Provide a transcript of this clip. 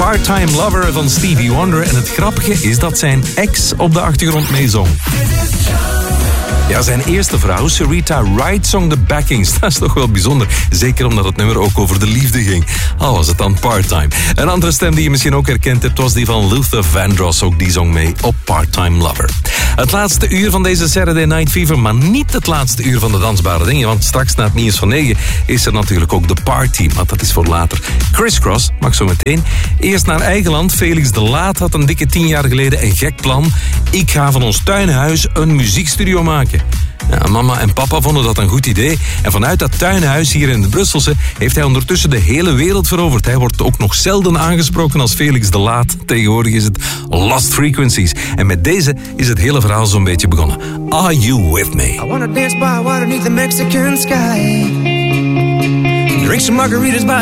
Part-Time Lover van Stevie Wonder. En het grappige is dat zijn ex op de achtergrond meezong. Ja, zijn eerste vrouw, Syreeta Wright, zong de backings. Dat is toch wel bijzonder. Zeker omdat het nummer ook over de liefde ging. Al was het dan part-time. Een andere stem die je misschien ook herkent hebt was die van Luther Vandross. Ook die zong mee op Part-Time Lover. Het laatste uur van deze Saturday Night Fever, maar niet het laatste uur van de dansbare dingen. Want straks na het nieuws van 9 is er natuurlijk ook de party. Maar dat is voor later. Criss Cross mag zo meteen. Eerst naar eigen land. Felix de Laat had een dikke 10 jaar geleden een gek plan. Ik ga van ons tuinhuis een muziekstudio maken. Ja, mama en papa vonden dat een goed idee. En vanuit dat tuinhuis hier in het Brusselse heeft hij ondertussen de hele wereld veroverd. Hij wordt ook nog zelden aangesproken als Felix de Laat. Tegenwoordig is het Lost Frequencies. En met deze is het hele verhaal zo'n beetje begonnen. Are you with me? I wanna dance by water beneath the Mexican sky. Drink some margaritas by